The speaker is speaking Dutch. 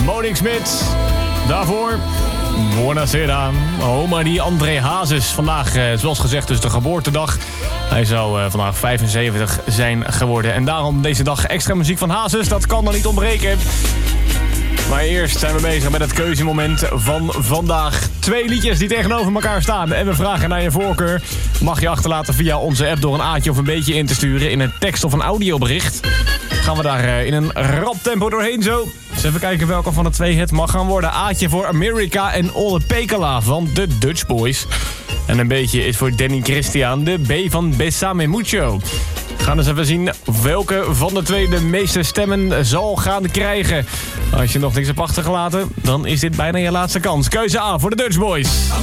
Monique Smit. Daarvoor Buonasera. Oma die André Hazes. Vandaag, zoals gezegd, dus de geboortedag. Hij zou vandaag 75 zijn geworden. En daarom deze dag extra muziek van Hazes. Dat kan er niet ontbreken. Maar eerst zijn we bezig met het keuzemoment van vandaag. 2 liedjes die tegenover elkaar staan. En we vragen naar je voorkeur. Mag je achterlaten via onze app door een aatje of een beetje in te sturen. In een tekst of een audiobericht. Gaan we daar in een rap tempo doorheen zo. Dus even kijken welke van de 2 het mag gaan worden. Aatje voor America en Olle Pekela van de Dutch Boys. En een beetje is voor Danny Christian, de B van Besame Mucho. We gaan dus even zien welke van de 2 de meeste stemmen zal gaan krijgen. Als je nog niks hebt achtergelaten, dan is dit bijna je laatste kans. Keuze A voor de Dutch Boys.